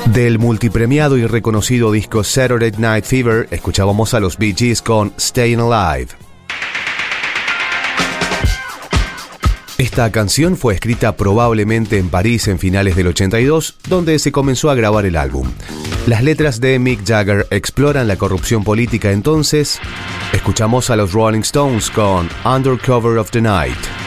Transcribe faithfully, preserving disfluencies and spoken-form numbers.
Del multipremiado y reconocido disco Saturday Night Fever, escuchábamos a los Bee Gees con Stayin' Alive. Esta canción fue escrita probablemente en París en finales del ochenta y dos, donde se comenzó a grabar el álbum. Las letras de Mick Jagger exploran la corrupción política entonces. Escuchamos a los Rolling Stones con Under Cover of the Night.